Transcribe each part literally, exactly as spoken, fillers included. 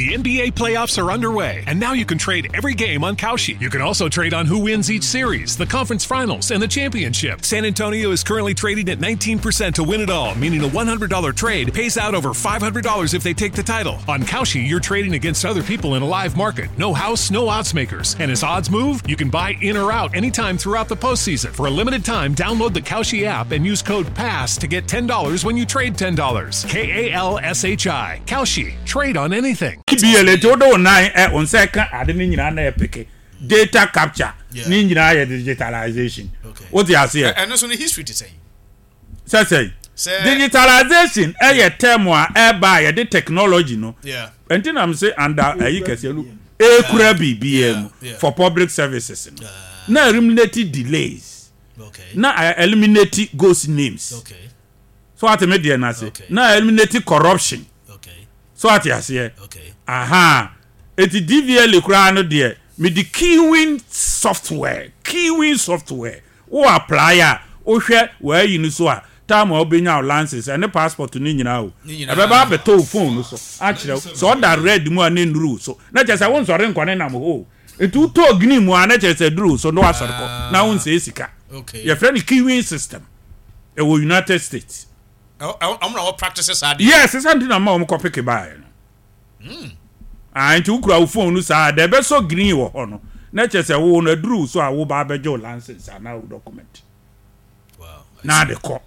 The N B A playoffs are underway, and now you can trade every game on Kalshi. You can also trade on who wins each series, the conference finals, and the championship. San Antonio is currently trading at nineteen percent to win it all, meaning a one hundred dollars trade pays out over five hundred dollars if they take the title. On Kalshi, you're trading against other people in a live market. No house, no odds makers. And as odds move, you can buy in or out anytime throughout the postseason. For a limited time, download the Kalshi app and use code PASS to get ten dollars when you trade ten dollars. K A L S H I. Kalshi. Trade on anything. Be a little nine at one second. I didn't know data capture. Ninja digitalization. Okay. What do you say? And that's only history to say. So say digitalization. A term or a buy the technology. No. Yeah. And then I'm saying under a you a crabby B M for public services. Now eliminated delays. Okay. Now eliminated ghost names. Okay. So what I made the answer. Now eliminated corruption. Okay. So what you say? Okay. Aha. Eti D V L kura no de me the Keywin software. Keywin software. O apply a o hwe where you so a time obenya license and the passport ni nyina o. E be ba beto phone so. A kire so that red mu an nuru so. Na je say won sore nkwane na mo ho. Etu to gni mu an je say duru so no asore ko. Na won say sika. Okay. Your friend Keywin system. E wo United States. I'm not practices are yes, it's something I'm going to pick a buy. Hmm. I to crowd phone, sir. They be so green or honor. Nature say, oh, no, drew, so I will buy your license and now document. Wow. Now the cop.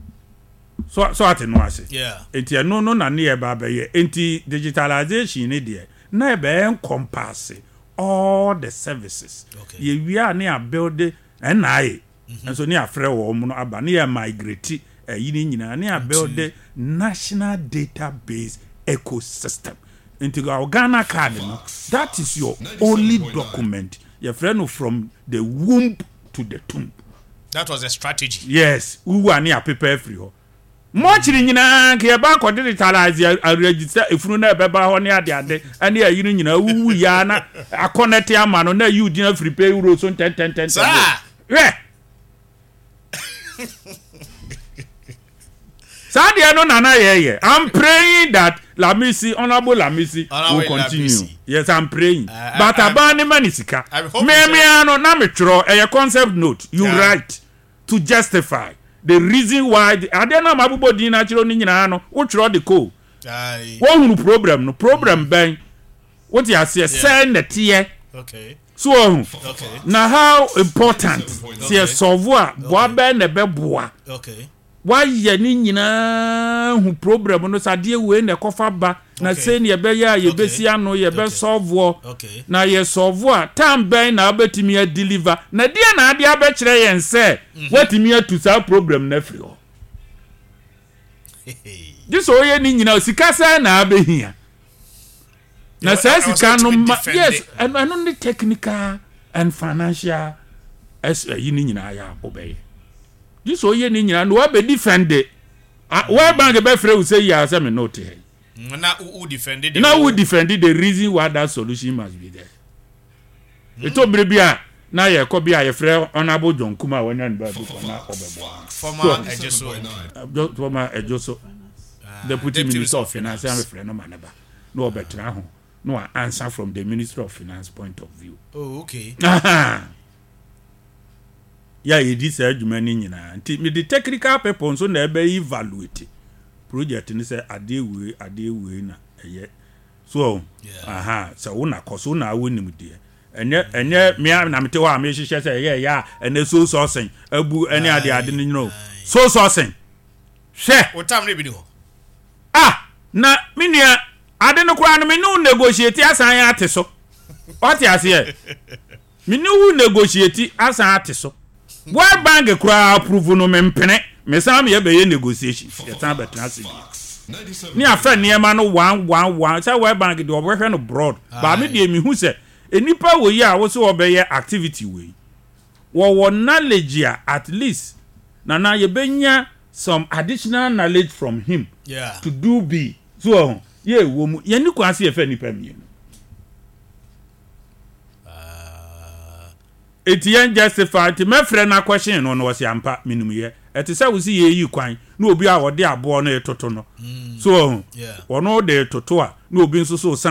So, so I think I say, yeah. It's a no, no, no, near Baba, anti digitalization, idiot. Never encompass all the services. Okay. We are near building and I, and so near Fredo or Mono near migrate. Uh, you know, build the national database ecosystem into our Ghana card. That is your only document. Your friend from the womb to the tomb. That was a strategy. Yes, we were near paper free. Much in Yana, Kiabanko digitalize a register if you never buy on the other, and yeah, you know, who Yana, a connect your man on there, you didn't free pay rules on ten, ten, ten. Yeah. Sadia no nana ye. I'm praying that Lamisi, Honorable Lamisi, will continue. Lamisi. Yes, I'm praying. Uh, but abani manisika. Me me ano na metro a concept note. You yeah. write to justify the reason why. Adena mabubo di natural ni nyina ano. Wo tro the code. Aye. One problem no problem ben. What you say? Send the tier. Okay. So okay. Now how important? See solve wa boa ben ne be boa. Okay. Why ye ni nyina hu problem no sade we na kofa ba na say ne be ya ye besi ano ye be solve wo na ye solve a time ben na abetimi a deliver na dia na ade abekire yen say watimi atu sa problem na free ho this oye ni nyina sika sa na abehia na say sika no yes and only technical and financial as yi ni nyina ya obey. This oye ni nyina no be defend it. Why bank be free say ya say me note here. Na who defended it? Now who defended the reason why that solution must be there. It to be bia na ye ko bia ye free Honorable John Kuma won yan ba bi na obebo. Former Ejoso. Former Ejoso. Deputy Minister of Finance am free no manaba. No obetra ho. No answer from the Minister of Finance point of view. Oh okay. Yeah, it is a Germany nyina. Nti me the technical people so na be evaluate project ni say ade we ade we na eye. So, aha, so una koso na wonim de. Enye enye me na mete wa me hihye say yeah yeah ene so so sen abu ene ade ade ni no. So so sen. Hwe. O tam na bi ho. Ah, na me nua ade no kura no me no negotiate asan ya ate so. What you say? Me no negotiate asan ate so. World Bank kura approve no mempene me sam ye be negotiation ye tan betra se bi ni afa niema no one one one say World Bank de obehwe no broad ba me de mi hu se enipa wo yi a wo se obeye activity we wo wo knowledge at least na na ye benya some additional knowledge from him yeah to do be so ye wo mu ye ni kwase ye fa nipa mi no Etienne justify to my friend na question no no was yampa minimum ye eti say we see ye yi kwan na obi a wode abo no etoto no so yeah ono de etoto a na obi nso so